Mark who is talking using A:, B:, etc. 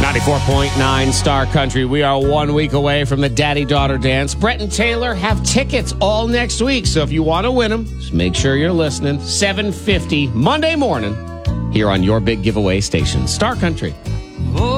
A: 94.9 Star Country. We are 1 week away from the daddy-daughter dance. Brett and Taylor have tickets all next week, so if you want to win them, just make sure you're listening. 7:50 Monday morning here on your big giveaway station, Star Country.